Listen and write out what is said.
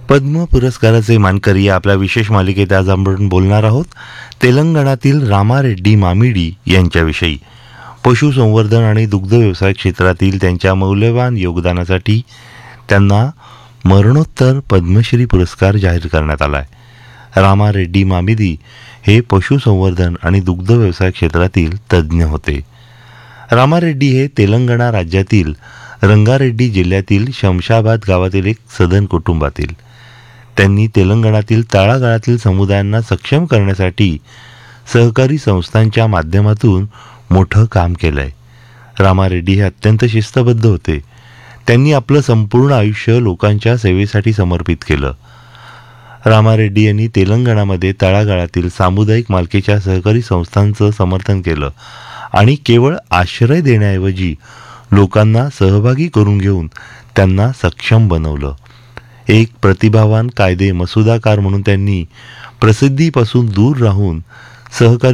पद्म पुरस्काराचे मानकरी या आपल्या विशेष मालिकेत आज आपण बोलणार आहोत तेलंगणातील रामारेड्डी मामिडी यांच्याविषयी. पशुसंवर्धन आणि दुग्ध व्यवसाय क्षेत्रातील त्यांच्या मौल्यवान योगदानासाठी त्यांना मरणोत्तर पद्मश्री पुरस्कार जाहीर करण्यात आला आहे. रामारेड्डी मामिडी हे पशुसंवर्धन आणि दुग्ध व्यवसाय क्षेत्रातील तज्ज्ञ होते. रामारेड्डी हे तेलंगणा राज्यातील रंगारेड्डी जिल्ह्यातील शमशाबाद गावातील एक सधन कुटुंबातील. त्यांनी तेलंगणातील तळागाळातील समुदायांना सक्षम करण्यासाठी सहकारी संस्थांच्या माध्यमातून मोठं काम केलंय. रामारेड्डी हे अत्यंत शिस्तबद्ध होते. त्यांनी आपलं संपूर्ण आयुष्य लोकांच्या सेवेसाठी समर्पित केलं. रामारेड्डी यांनी तेलंगणामध्ये तळागाळातील सामुदायिक मालकीच्या सहकारी संस्थांचं समर्थन केलं आणि केवळ आश्रय देण्याऐवजी लोकांना सहभागी करून घेऊन त्यांना सक्षम बनवलं. एक प्रतिभावान कायदे मसुदाकार म्हणून त्यांनी प्रसिद्धीपासून दूर राहून सहकारी